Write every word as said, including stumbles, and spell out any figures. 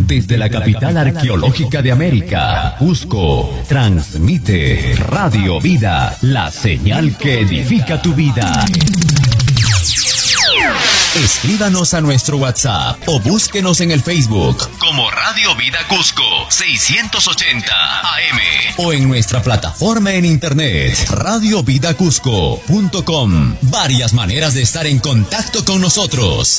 Desde la capital arqueológica de América, Cusco, transmite Radio Vida, la señal que edifica tu vida. Escríbanos a nuestro WhatsApp o búsquenos en el Facebook como Radio Vida Cusco seiscientos ochenta A M o en nuestra plataforma en internet radio vida cusco punto com. Varias maneras de estar en contacto con nosotros.